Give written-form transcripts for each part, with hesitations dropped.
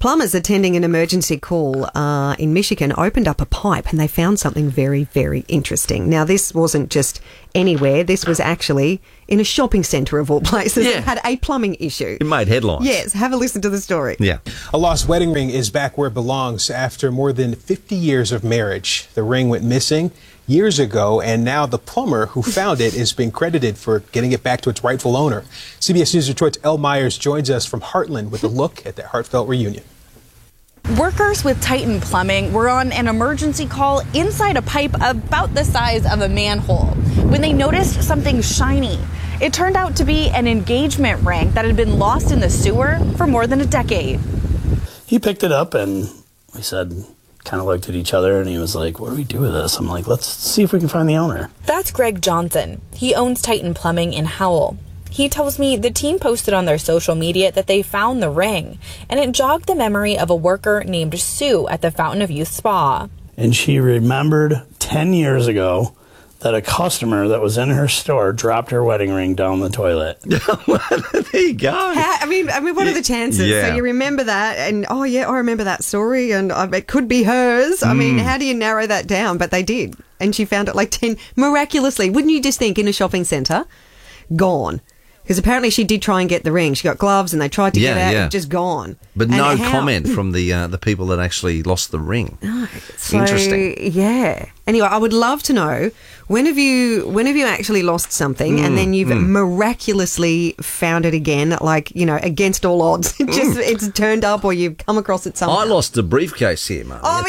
Plumbers attending an emergency call in Michigan opened up a pipe and they found something very, very interesting. Now, this wasn't just anywhere. This was actually in a shopping centre of all places. Yeah. It had a plumbing issue. It made headlines. Yes, have a listen to the story. Yeah. A lost wedding ring is back where it belongs after more than 50 years of marriage. The ring went missing years ago, and now the plumber who found it is being credited for getting it back to its rightful owner. CBS News Detroit's Elle Myers joins us from Heartland with a look at that heartfelt reunion. Workers with Titan Plumbing were on an emergency call inside a pipe about the size of a manhole when they noticed something shiny. It turned out to be an engagement ring that had been lost in the sewer for more than a decade. He picked it up and we said, kind of looked at each other, and he was like, what do we do with this? I'm like, let's see if we can find the owner. That's Greg Johnson. He owns Titan Plumbing in Howell. He tells me the team posted on their social media that they found the ring, and it jogged the memory of a worker named Sue at the Fountain of Youth Spa. And she remembered 10 years ago that a customer that was in her store dropped her wedding ring down the toilet. There you go. I mean, what are the chances? Yeah. So you remember that, and oh yeah, I remember that story, and it could be hers. I mean, how do you narrow that down? But they did, and she found it like 10 miraculously. Wouldn't you just think in a shopping centre, gone? Because apparently she did try and get the ring. She got gloves, and they tried to get out, and just gone. But And no how? comment from the people that actually lost the ring. So, Interesting. Yeah. Anyway, I would love to know when have you actually lost something and then you've miraculously found it again, like, you know, against all odds. It's turned up or you've come across it somehow. I lost a briefcase here, mate. Oh,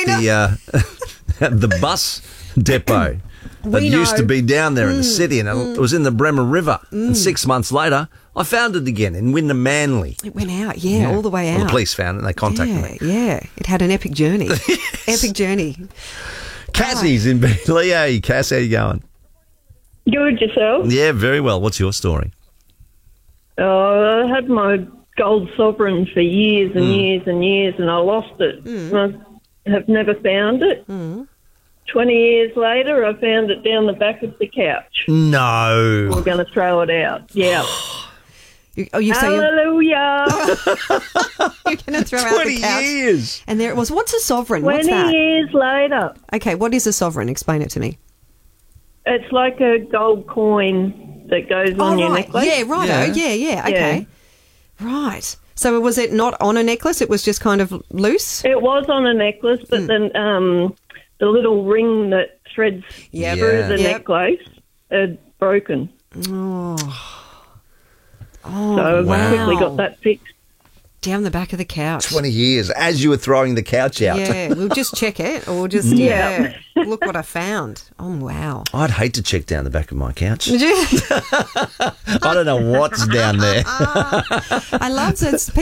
at the bus depot. That used to be down there in the city, and it was in the Bremer River. And 6 months later, I found it again in Wyndham Manly. It went out, all the way out. Well, the police found it and they contacted me. Yeah, it had an epic journey. Epic journey. Cassie's in Beverly. Hey, Cass, how you going? Good, yourself? Yeah, very well. What's your story? I had my gold sovereign for years and years and years, and I lost it. And I have never found it. 20 years later, I found it down the back of the couch. No. We're going to throw it out. Yeah. You say Hallelujah. you're going to throw out the 20 couch. years. And there it was. What's a sovereign? What's 20 that? years later. Okay, what is a sovereign? Explain it to me. It's like a gold coin that goes on your necklace. Yeah, right. Yeah. Okay. Right. So was it not on a necklace? It was just kind of loose? It was on a necklace, but then the little ring that threads through the necklace had broken. So I quickly got that fixed. Down the back of the couch. 20 years, as you were throwing the couch out. Yeah, we'll just check it or just, look what I found. Oh, wow. I'd hate to check down the back of my couch. Did you? I don't know what's down there. I love it.